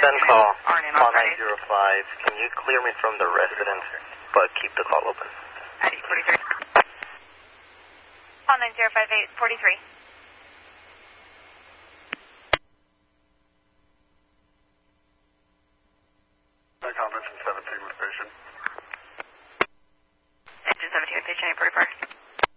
Send call. Call 905. Can you clear me from the residence, but keep the call open? Call 905-843.